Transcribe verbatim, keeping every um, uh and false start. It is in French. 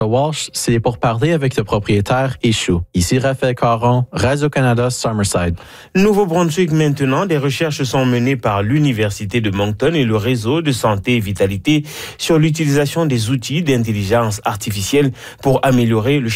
Walsh, c'est pour parler avec le propriétaire échoue. Ici Raphaël Caron, Radio-Canada, Summerside. Nouveau-Brunswick maintenant, des recherches sont menées par l'Université de Moncton et le réseau de santé et vitalité sur l'utilisation des outils d'intelligence artificielle pour améliorer le